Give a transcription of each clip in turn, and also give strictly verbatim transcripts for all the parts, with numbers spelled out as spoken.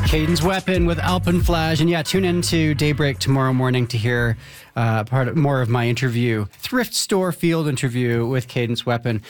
Cadence Weapon with Alpenflash. And yeah, tune in to Daybreak tomorrow morning to hear uh, part of, more of my interview, thrift store field interview with Cadence Weapon.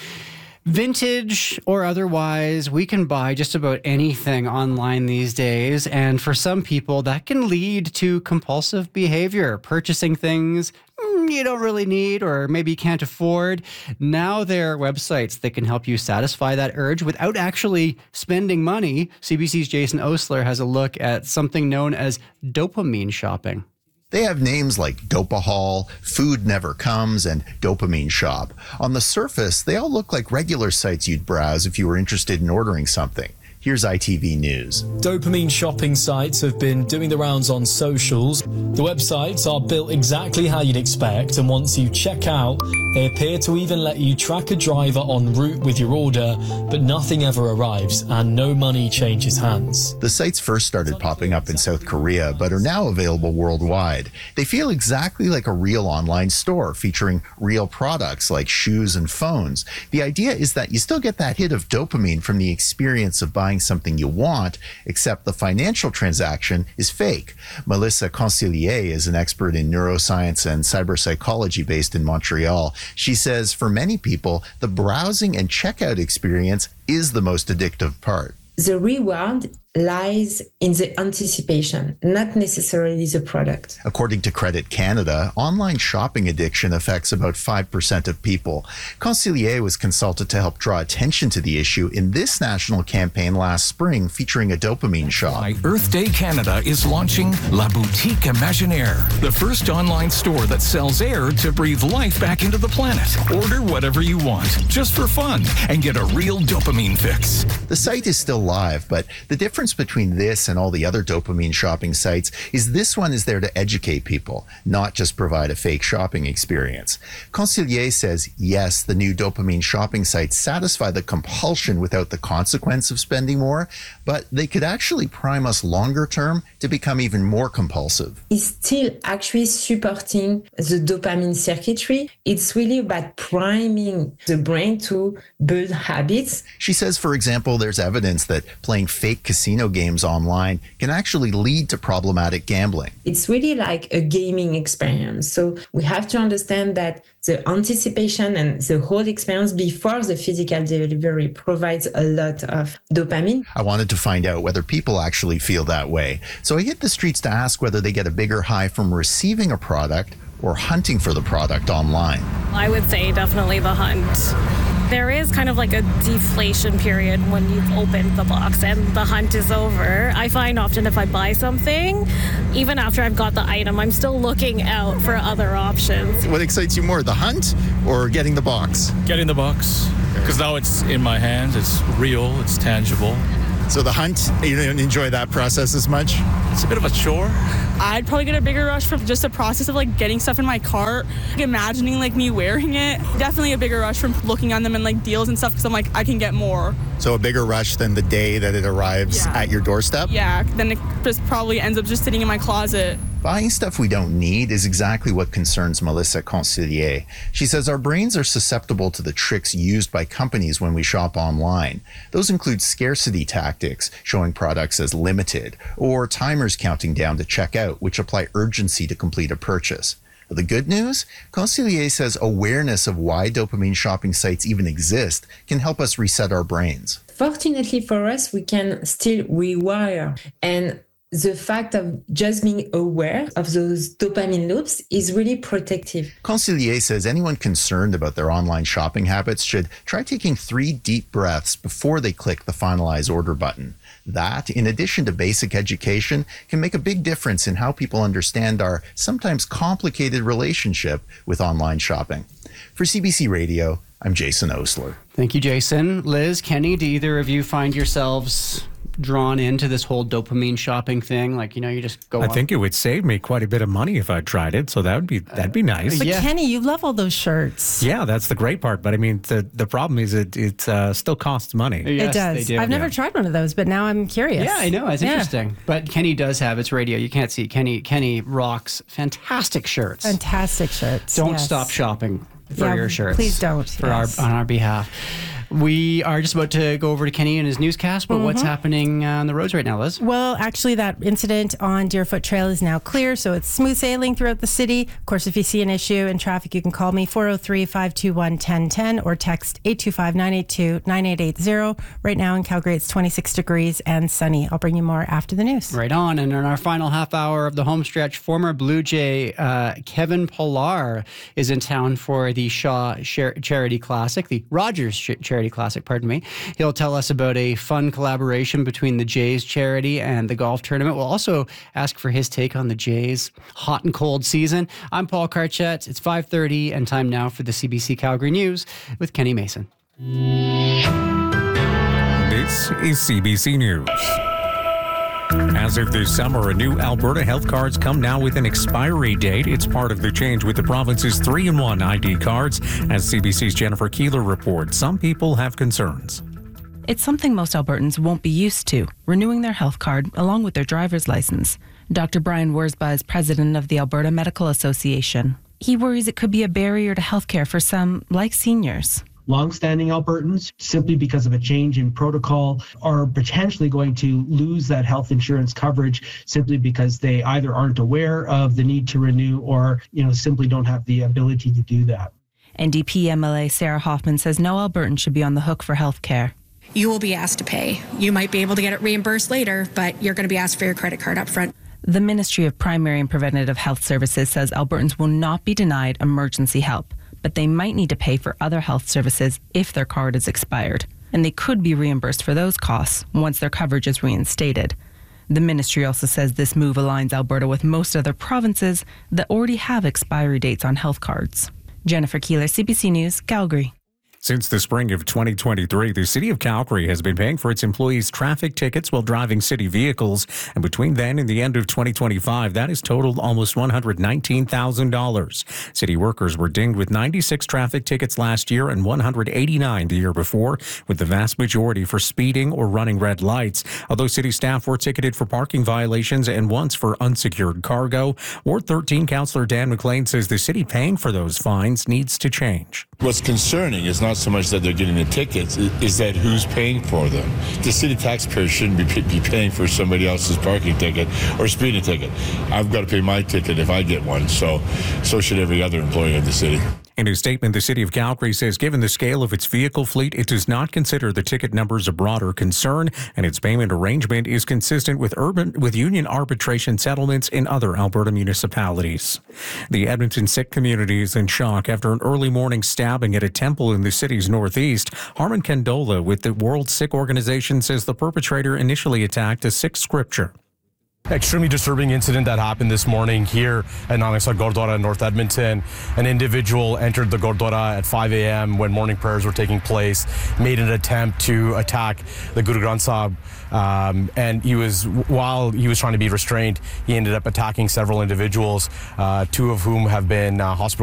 Vintage or otherwise, we can buy just about anything online these days. And for some people, that can lead to compulsive behavior, purchasing things you don't really need or maybe can't afford. Now there are websites that can help you satisfy that urge without actually spending money. C B C's Jason Osler has a look at something known as dopamine shopping. They have names like Dopahall, Food Never Comes, and Dopamine Shop. On the surface, they all look like regular sites you'd browse if you were interested in ordering something. Here's I T V News. Dopamine shopping sites have been doing the rounds on socials. The websites are built exactly how you'd expect, and once you check out, they appear to even let you track a driver en route with your order, but nothing ever arrives and no money changes hands. The sites first started popping up in South Korea, but are now available worldwide. They feel exactly like a real online store featuring real products like shoes and phones. The idea is that you still get that hit of dopamine from the experience of buying something you want, except the financial transaction is fake. Melissa Concilier is an expert in neuroscience and cyberpsychology based in Montreal. She says for many people, the browsing and checkout experience is the most addictive part. The reward lies in the anticipation, not necessarily the product. According to Credit Canada, online shopping addiction affects about five percent of people. Concilier was consulted to help draw attention to the issue in this national campaign last spring featuring a dopamine shop. Earth Day Canada is launching La Boutique Imaginaire, the first online store that sells air to breathe life back into the planet. Order whatever you want, just for fun, and get a real dopamine fix. The site is still live, but the difference between this and all the other dopamine shopping sites is this one is there to educate people, not just provide a fake shopping experience. Concilier says, yes, the new dopamine shopping sites satisfy the compulsion without the consequence of spending more, but they could actually prime us longer term to become even more compulsive. It's still actually supporting the dopamine circuitry. It's really about priming the brain to build habits. She says, for example, there's evidence that playing fake casino games online can actually lead to problematic gambling. It's really like a gaming experience. So we have to understand that the anticipation and the whole experience before the physical delivery provides a lot of dopamine. I wanted to find out whether people actually feel that way. So I hit the streets to ask whether they get a bigger high from receiving a product or hunting for the product online. I would say definitely the hunt. There is kind of like a deflation period when you've opened the box and the hunt is over. I find often if I buy something, even after I've got the item, I'm still looking out for other options. What excites you more, the hunt or getting the box? Getting the box, because now it's in my hands, it's real, it's tangible. So the hunt, you don't enjoy that process as much? It's a bit of a chore. I'd probably get a bigger rush from just the process of like getting stuff in my cart, like, imagining like me wearing it. Definitely a bigger rush from looking on them and like deals and stuff because I'm like, I can get more. So a bigger rush than the day that it arrives Yeah. at your doorstep? Yeah, then it just probably ends up just sitting in my closet. Buying stuff we don't need is exactly what concerns Melissa Concilier. She says our brains are susceptible to the tricks used by companies when we shop online. Those include scarcity tactics, showing products as limited, or timers counting down to check out, which apply urgency to complete a purchase. The good news? Concilier says awareness of why dopamine shopping sites even exist can help us reset our brains. Fortunately for us, we can still rewire, and the fact of just being aware of those dopamine loops is really protective. Concilier says anyone concerned about their online shopping habits should try taking three deep breaths before they click the finalize order button. That, in addition to basic education, can make a big difference in how people understand our sometimes complicated relationship with online shopping. For C B C Radio, I'm Jason Osler. Thank you, Jason. Liz, Kenny, do either of you find yourselves drawn into this whole dopamine shopping thing? Like, you know, you just go I on. think it would save me quite a bit of money if I tried it, so that would be that'd be nice. But Yeah. Kenny, you love all those shirts. Yeah, that's the great part. But I mean, the the problem is it it uh, still costs money. Yes, it does. they do. I've never Yeah. tried one of those, but now I'm curious. Yeah, I know. It's Yeah. interesting. But Kenny does have, it's radio. You can't see. Kenny Kenny rocks fantastic shirts. Fantastic shirts. Don't yes. stop shopping for Yeah, your shirts. please don't, For yes. our on our behalf. We are just about to go over to Kenny and his newscast, but mm-hmm. what's happening on the roads right now, Liz? Well, actually, that incident on Deerfoot Trail is now clear, so it's smooth sailing throughout the city. Of course, if you see an issue in traffic, you can call me four oh three, five two one, one oh one oh or text eight two five, nine eight two, nine eight eight zero. Right now in Calgary, it's twenty-six degrees and sunny. I'll bring you more after the news. Right on. And in our final half hour of the home stretch, former Blue Jay uh, Kevin Pillar is in town for the Shaw Charity Classic, the Rogers Charity Classic, pardon me. He'll tell us about a fun collaboration between the Jays charity and the golf tournament. We'll also ask for his take on the Jays' hot and cold season. I'm Paul Karchet. It's five thirty and time now for the C B C Calgary News with Kenny Mason. This is C B C News. As of this summer, a new Alberta health cards come now with an expiry date. It's part of the change with the province's three in one I D cards. As C B C's Jennifer Keeler reports, some people have concerns. It's something most Albertans won't be used to, renewing their health card along with their driver's license. Doctor Brian Wurzba is president of the Alberta Medical Association. He worries it could be a barrier to healthcare for some, like seniors. Long-standing Albertans, simply because of a change in protocol, are potentially going to lose that health insurance coverage simply because they either aren't aware of the need to renew or, you know, simply don't have the ability to do that. N D P M L A Sarah Hoffman says no Albertan should be on the hook for health care. You will be asked to pay. You might be able to get it reimbursed later, but you're going to be asked for your credit card up front. The Ministry of Primary and Preventative Health Services says Albertans will not be denied emergency help, but they might need to pay for other health services if their card is expired, and they could be reimbursed for those costs once their coverage is reinstated. The ministry also says this move aligns Alberta with most other provinces that already have expiry dates on health cards. Jennifer Keeler, C B C News, Calgary. Since the spring of twenty twenty-three, the City of Calgary has been paying for its employees' traffic tickets while driving city vehicles. And between then and the end of twenty twenty-five, that has totaled almost one hundred nineteen thousand dollars. City workers were dinged with ninety-six traffic tickets last year and one hundred eighty-nine the year before, with the vast majority for speeding or running red lights. Although city staff were ticketed for parking violations and once for unsecured cargo, Ward thirteen Councillor Dan McLean says the city paying for those fines needs to change. What's concerning is not so much that they're getting the tickets, is that who's paying for them. The city taxpayer shouldn't be, be paying for somebody else's parking ticket or speeding ticket. I've got to pay my ticket if I get one, so so should every other employee of the city. In a statement, the City of Calgary says given the scale of its vehicle fleet, it does not consider the ticket numbers a broader concern, and its payment arrangement is consistent with urban with union arbitration settlements in other Alberta municipalities. The Edmonton Sikh community is in shock after an early morning stabbing at a temple in the city's northeast. Harman Kandola with the World Sikh Organization says the perpetrator initially attacked a Sikh scripture. Extremely disturbing incident that happened this morning here at Nanak Gurdwara in North Edmonton. An individual entered the Gurdwara at five a.m. when morning prayers were taking place, made an attempt to attack the Guru Granth Sahib, um, and he was, while he was trying to be restrained, he ended up attacking several individuals, uh, two of whom have been uh, hospitalized.